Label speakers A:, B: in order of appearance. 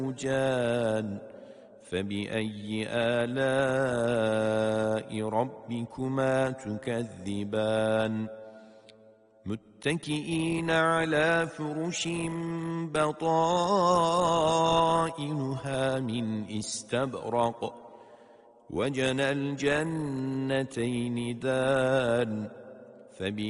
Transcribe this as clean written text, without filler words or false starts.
A: زوجان فبأي آلاء ربكما تكذبان متكئين على فرش بطائنها من استبرق وجنى الجنتين دان